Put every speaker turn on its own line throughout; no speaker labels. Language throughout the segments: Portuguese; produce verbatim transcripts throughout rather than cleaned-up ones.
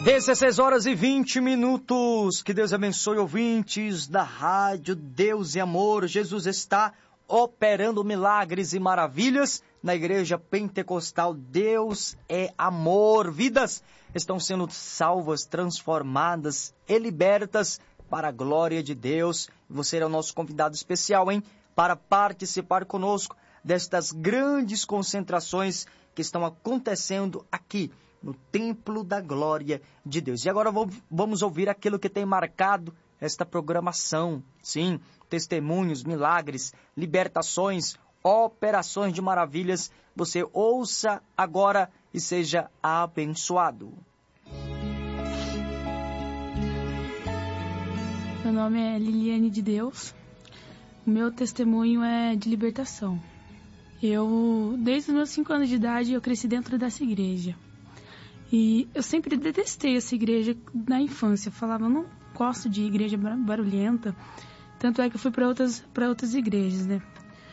dezesseis horas e vinte minutos. Que Deus abençoe, ouvintes da rádio Deus e Amor. Jesus está operando milagres e maravilhas na igreja pentecostal. Deus é amor. Vidas estão sendo salvas, transformadas e libertas para a glória de Deus. Você é o nosso convidado especial, hein? Para participar conosco destas grandes concentrações que estão acontecendo aqui no Templo da Glória de Deus. E agora vamos ouvir aquilo que tem marcado esta programação. Sim, testemunhos, milagres, libertações, operações de maravilhas. Você ouça agora e seja abençoado.
Meu nome é Liliane de Deus. O meu testemunho é de libertação. Eu, desde os meus cinco anos de idade, eu cresci dentro dessa igreja. E eu sempre detestei essa igreja na infância. Eu falava, eu não gosto de igreja barulhenta. Tanto é que eu fui para outras, para outras igrejas, né?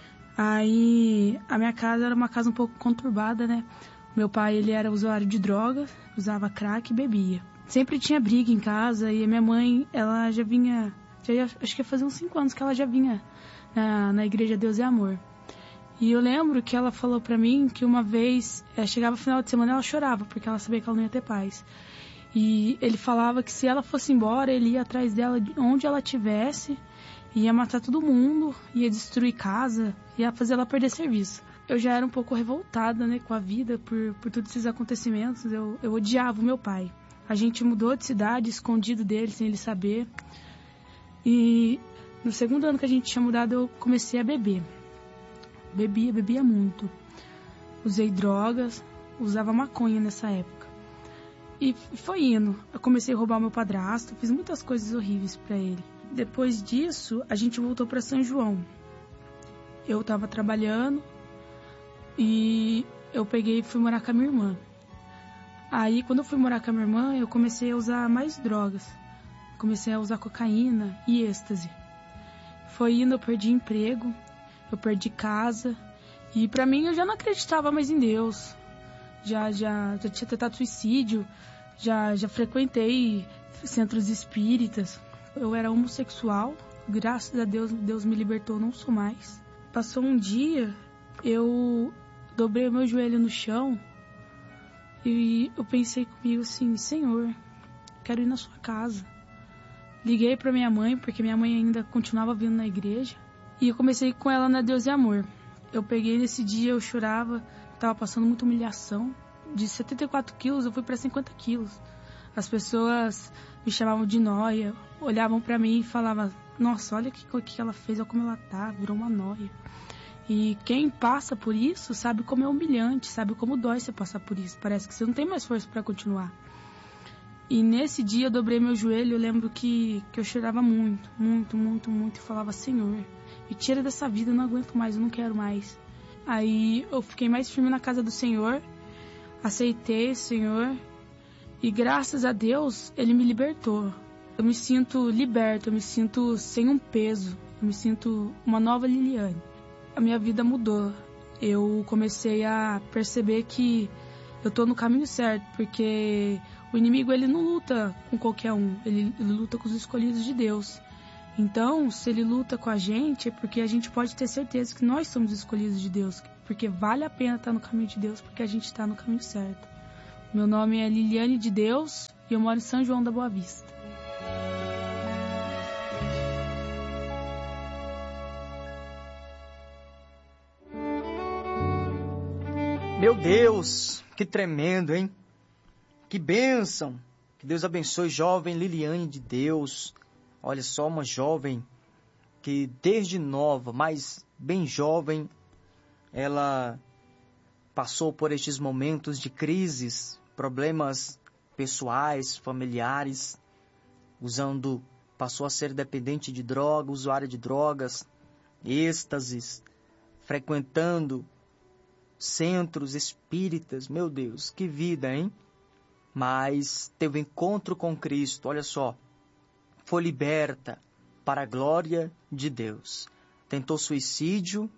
Aí, a minha casa era uma casa um pouco conturbada, né? Meu pai, ele era usuário de drogas, usava crack e bebia. Sempre tinha briga em casa e a minha mãe, ela já vinha... Já ia, acho que ia fazer uns cinco anos que ela já vinha na, na igreja Deus e Amor. E eu lembro que ela falou pra mim que uma vez, é, chegava o final de semana, ela chorava, porque ela sabia que ela não ia ter paz. E ele falava que se ela fosse embora, ele ia atrás dela onde ela estivesse, ia matar todo mundo, ia destruir casa, ia fazer ela perder serviço. Eu já era um pouco revoltada, né, com a vida por, por todos esses acontecimentos. Eu, eu odiava o meu pai. A gente mudou de cidade, escondido dele, sem ele saber. E no segundo ano que a gente tinha mudado, eu comecei a beber. Bebia, bebia muito. Usei drogas, usava maconha nessa época. E foi indo. Eu comecei a roubar o meu padrasto, fiz muitas coisas horríveis pra ele. Depois disso, a gente voltou pra São João. Eu tava trabalhando e eu peguei e fui morar com a minha irmã. Aí, quando eu fui morar com a minha irmã, eu comecei a usar mais drogas. Comecei a usar cocaína e êxtase. Foi indo, eu perdi emprego. Eu perdi casa e pra mim eu já não acreditava mais em Deus. Já, já, já tinha tentado suicídio, já, já frequentei centros espíritas. Eu era homossexual, graças a Deus, Deus me libertou, não sou mais. Passou um dia, eu dobrei meu joelho no chão e eu pensei comigo assim, Senhor, quero ir na sua casa. Liguei pra minha mãe, porque minha mãe ainda continuava vindo na igreja. E eu comecei com ela na Deus e Amor. Eu peguei nesse dia, eu chorava, tava passando muita humilhação. De setenta e quatro quilos, eu fui para cinquenta quilos. As pessoas me chamavam de nóia, olhavam para mim e falavam, nossa, olha o que, que ela fez, olha como ela tá, virou uma nóia. E quem passa por isso sabe como é humilhante, sabe como dói você passar por isso. Parece que você não tem mais força para continuar. E nesse dia eu dobrei meu joelho, eu lembro que, que eu chorava muito, muito, muito, muito. E falava, Senhor, me tira dessa vida, eu não aguento mais, eu não quero mais. Aí eu fiquei mais firme na casa do Senhor, aceitei o Senhor. E graças a Deus, Ele me libertou. Eu me sinto liberta, eu me sinto sem um peso, eu me sinto uma nova Liliane. A minha vida mudou. Eu comecei a perceber que eu tô no caminho certo, porque o inimigo, ele não luta com qualquer um, ele, ele luta com os escolhidos de Deus. Então, se ele luta com a gente, é porque a gente pode ter certeza que nós somos escolhidos de Deus, porque vale a pena estar no caminho de Deus, porque a gente está no caminho certo. Meu nome é Liliane de Deus e eu moro em São João da Boa Vista.
Meu Deus, que tremendo, hein? Que bênção! Que Deus abençoe jovem Liliane de Deus. Olha só, uma jovem que desde nova, mas bem jovem, ela passou por estes momentos de crises, problemas pessoais, familiares, usando, passou a ser dependente de droga, usuária de drogas, êxtases, frequentando centros espíritas. Meu Deus, que vida, hein? Mas teve encontro com Cristo, olha só, foi liberta para a glória de Deus. Tentou suicídio,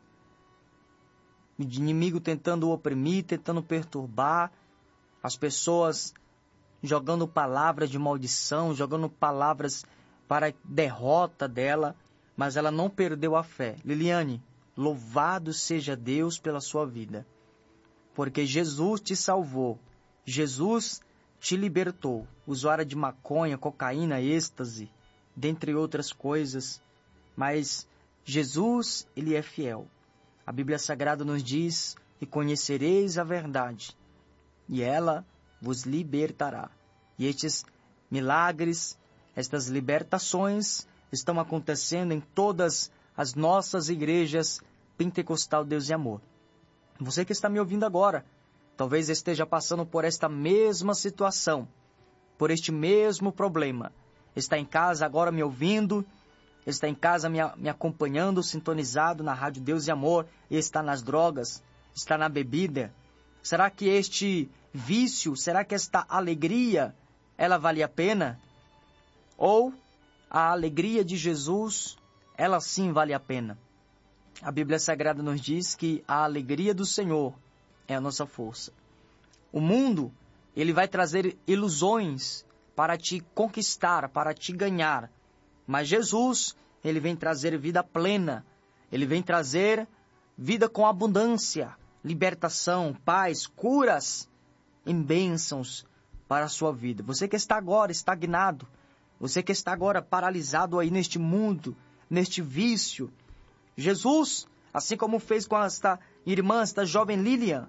o inimigo tentando oprimir, tentando perturbar, as pessoas jogando palavras de maldição, jogando palavras para a derrota dela, mas ela não perdeu a fé. Liliane, louvado seja Deus pela sua vida, porque Jesus te salvou, Jesus te libertou. Usuária de maconha, cocaína, êxtase, dentre outras coisas, mas Jesus, ele é fiel. A Bíblia Sagrada nos diz: e conhecereis a verdade, e ela vos libertará. E estes milagres, estas libertações estão acontecendo em todas as nossas igrejas Pentecostal Deus e Amor. Você que está me ouvindo agora, talvez esteja passando por esta mesma situação, por este mesmo problema. Está em casa agora me ouvindo, está em casa me, me acompanhando, sintonizado na Rádio Deus e Amor, e está nas drogas, está na bebida. Será que este vício, será que esta alegria, ela vale a pena? Ou a alegria de Jesus, ela sim vale a pena? A Bíblia Sagrada nos diz que a alegria do Senhor é a nossa força. O mundo, ele vai trazer ilusões para te conquistar, para te ganhar. Mas Jesus, ele vem trazer vida plena. Ele vem trazer vida com abundância, libertação, paz, curas em bênçãos para a sua vida. Você que está agora estagnado, você que está agora paralisado aí neste mundo, neste vício, Jesus, assim como fez com esta irmã, esta jovem Lilian,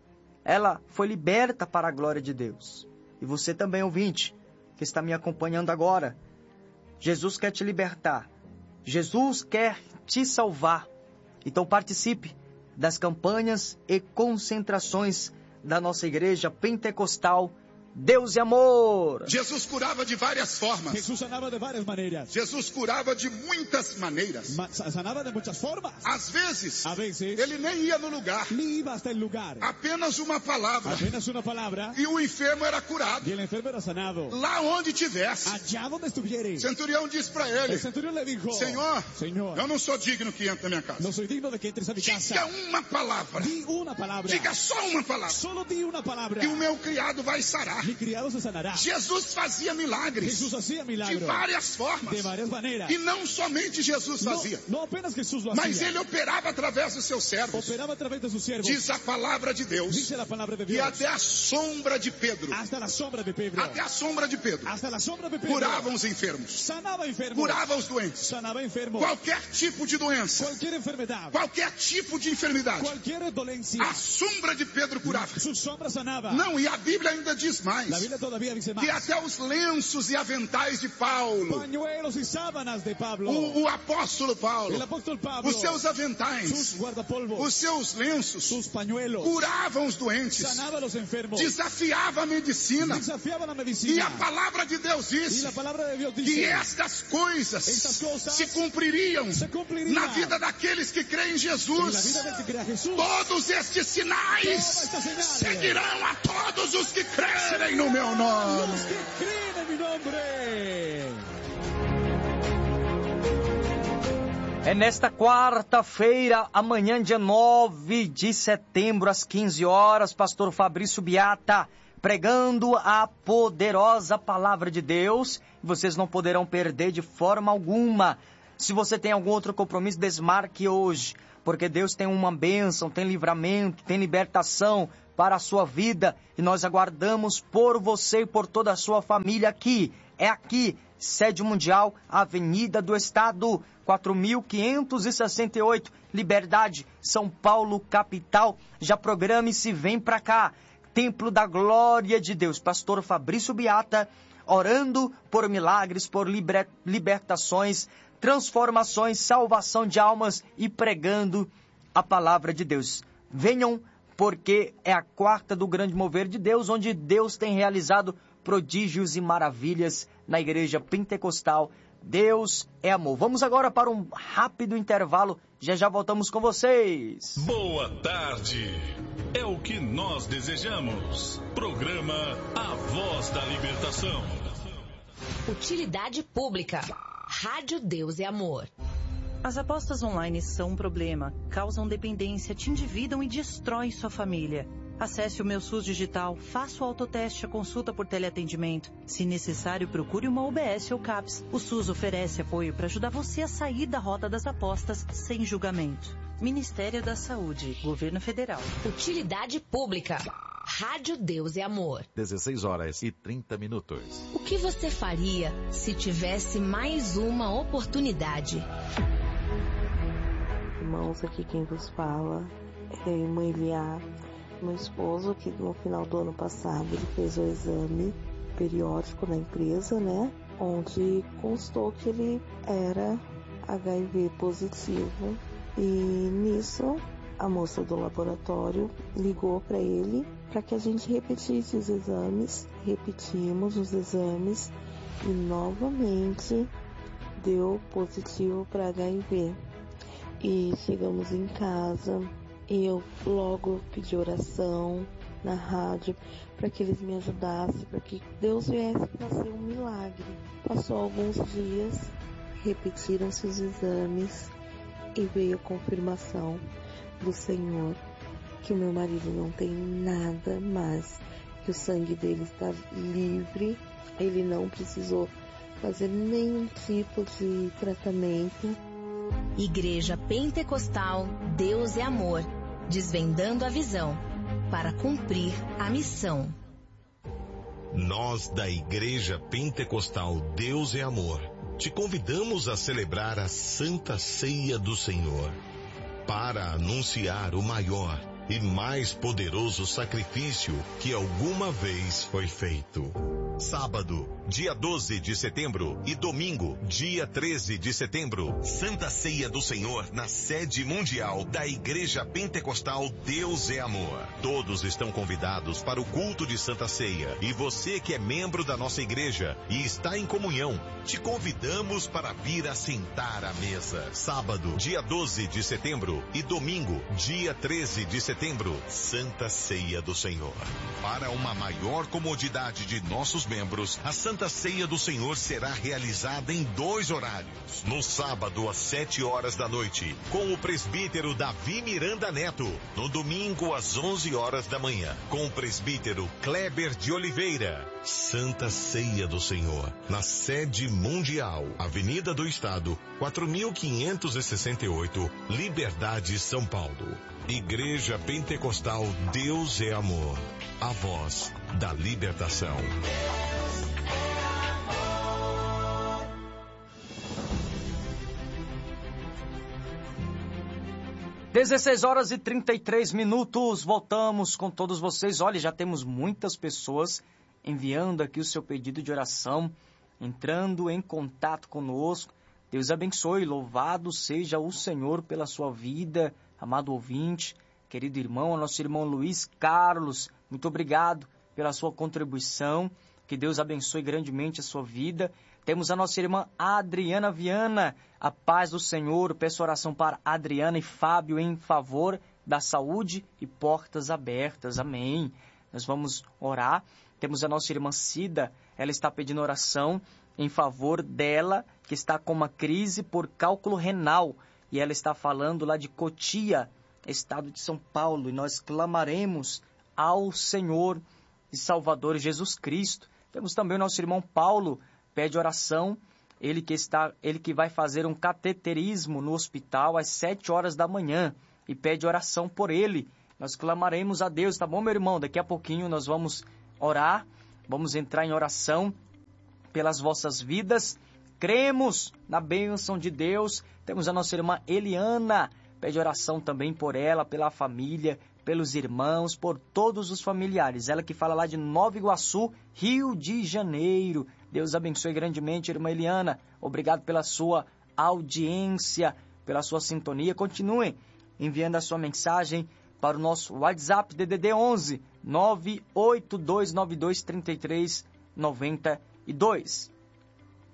ela foi liberta para a glória de Deus. E você também, ouvinte, que está me acompanhando agora, Jesus quer te libertar. Jesus quer te salvar. Então participe das campanhas e concentrações da nossa igreja pentecostal Deus e Amor.
Jesus curava de várias formas.
Jesús sanaba de várias maneiras.
Jesus curava de muitas maneiras.
Ma- sanaba de muitas formas.
Às vezes,
A veces,
ele nem ia no lugar.
ni iba hasta el lugar.
Apenas uma palavra.
Apenas una palabra
E o enfermo era curado.
y el enfermo era sanado.
Lá onde tivesse.
Allá donde estuviere.
O centurião disse para ele:
El centurión le dijo:
Senhor,
Señor,
eu não sou digno que entre na minha casa.
no soy digno de que entres a mi
Diga
casa.
uma palavra.
Di una palabra.
Diga só uma palavra.
Solo di una palabra.
Que o meu criado vai sarar.
Mi criado se sanará.
Jesus fazia milagres.
Jesús hacía
De
milagros
várias formas.
de varias maneras.
E não somente Jesus
No,
fazia.
no apenas Jesús lo
Mas
hacía.
ele operava através dos seus servos.
Operaba a través de sus siervos.
Diz a palavra de Deus.
Dice la palabra de
E
Dios.
até a sombra de Pedro.
Hasta la sombra de Pedro.
Até a sombra de Pedro.
Hasta la sombra de Pedro.
Curavam os enfermos.
Sanaba enfermos.
Curava os doentes.
Sanaba enfermos.
Qualquer tipo de doença.
Cualquier enfermedad.
Qualquer tipo de enfermidade.
Cualquier dolencia.
A sombra de Pedro curava.
Su sombra sanaba.
Não, e a Bíblia ainda diz mais.
La Biblia todavía dice más.
Que até os lenços e aventais de Paulo.
Pañuelos y sábanas de Pablo.
O, o apóstolo Paulo.
El apóstol Pablo.
Os seus aventais.
Sus guardapolvos.
Os seus lenços.
Sus pañuelos.
Curavam os doentes.
Sanaba a los enfermos.
Desafiava a medicina.
Desafiaba la
E
medicina.
a palavra de Deus
Y
diz
la palabra de Dios
que
dice
estas coisas
Estas cosas
se cumpririam
se cumpliriam
na vida daqueles que creem em
en la
Jesus.
vida del que crea Jesús.
Todos estes sinais
Todas estas señales
seguirão a todos os que crerem no meu nome.
Los que creen en mi nombre.
É nesta quarta-feira, amanhã, dia nove de setembro, às quinze horas, pastor Fabrício Biata, pregando a poderosa palavra de Deus. Vocês não poderão perder de forma alguma. Se você tem algum outro compromisso, desmarque hoje, porque Deus tem uma bênção, tem livramento, tem libertação para a sua vida. E nós aguardamos por você e por toda a sua família aqui. É aqui, Sede Mundial, Avenida do Estado, quatro mil quinhentos e sessenta e oito, Liberdade, São Paulo, capital. Já programe-se, vem pra cá. Templo da Glória de Deus. Pastor Fabrício Biata, orando por milagres, por liber... libertações, transformações, salvação de almas e pregando a palavra de Deus. Venham, porque é a quarta do grande mover de Deus, onde Deus tem realizado prodígios e maravilhas na igreja pentecostal. Deus é amor. Vamos agora para um rápido intervalo. Já já voltamos com vocês.
Boa tarde. É o que nós desejamos. Programa A Voz da Libertação.
Utilidade pública. Rádio Deus é Amor.
As apostas online são um problema, causam dependência, te endividam e destroem sua família. Acesse o Meu SUS Digital, faça o autoteste, a consulta por teleatendimento. Se necessário, procure uma U B S ou CAPS. O SUS oferece apoio para ajudar você a sair da rota das apostas sem julgamento. Ministério da Saúde, Governo Federal.
Utilidade Pública. Rádio Deus e Amor.
dezesseis horas e trinta minutos.
O que você faria se tivesse mais uma oportunidade?
Irmãos, aqui quem vos fala é a irmã Eliá, meu esposo, que no final do ano passado ele fez o exame periódico na empresa, né? Onde constou que ele era H I V positivo. E nisso, a moça do laboratório ligou para ele para que a gente repetisse os exames. Repetimos os exames e novamente deu positivo para H I V. E chegamos em casa e eu logo pedi oração na rádio para que eles me ajudassem, para que Deus viesse fazer um milagre. Passou alguns dias, repetiram-se os exames e veio a confirmação do Senhor que o meu marido não tem nada mais, que o sangue dele está livre, ele não precisou fazer nenhum tipo de tratamento.
Igreja Pentecostal Deus é Amor, desvendando a visão para cumprir a missão.
Nós da Igreja Pentecostal Deus é Amor te convidamos a celebrar a Santa Ceia do Senhor para anunciar o maior e mais poderoso sacrifício que alguma vez foi feito. Sábado, dia doze de setembro e domingo, dia treze de setembro, Santa Ceia do Senhor na sede mundial da Igreja Pentecostal Deus é Amor. Todos estão convidados para o culto de Santa Ceia e você que é membro da nossa igreja e está em comunhão, te convidamos para vir assentar à mesa. Sábado, dia doze de setembro e domingo, dia treze de setembro, Santa Ceia do Senhor. Para uma maior comodidade de nossos membros, a Santa Ceia do Senhor será realizada em dois horários. No sábado, às sete horas da noite, com o presbítero Davi Miranda Neto. No domingo, às onze horas da manhã, com o presbítero Kleber de Oliveira. Santa Ceia do Senhor, na sede mundial, Avenida do Estado, quatro mil quinhentos e sessenta e oito, Liberdade, São Paulo. Igreja Pentecostal Deus é Amor, a voz da libertação.
dezesseis horas e trinta e três minutos, voltamos com todos vocês. Olha, já temos muitas pessoas enviando aqui o seu pedido de oração, entrando em contato conosco. Deus abençoe, louvado seja o Senhor pela sua vida, amado ouvinte, querido irmão, nosso irmão Luiz Carlos, muito obrigado pela sua contribuição, que Deus abençoe grandemente a sua vida. Temos a nossa irmã Adriana Viana, a paz do Senhor, peço oração para Adriana e Fábio em favor da saúde e portas abertas, amém. Nós vamos orar. Temos a nossa irmã Cida, ela está pedindo oração em favor dela, que está com uma crise por cálculo renal, e ela está falando lá de Cotia, estado de São Paulo, e nós clamaremos ao Senhor e Salvador Jesus Cristo. Temos também o nosso irmão Paulo, pede oração, ele que, está, ele que vai fazer um cateterismo no hospital às sete horas da manhã, e pede oração por ele. Nós clamaremos a Deus, tá bom, meu irmão? Daqui a pouquinho nós vamos orar, vamos entrar em oração pelas vossas vidas. Cremos na bênção de Deus. Temos a nossa irmã Eliana, pede oração também por ela, pela família, pelos irmãos, por todos os familiares. Ela que fala lá de Nova Iguaçu, Rio de Janeiro. Deus abençoe grandemente, irmã Eliana. Obrigado pela sua audiência, pela sua sintonia. Continue enviando a sua mensagem para o nosso WhatsApp D D D onze nove oito dois nove dois três três nove dois.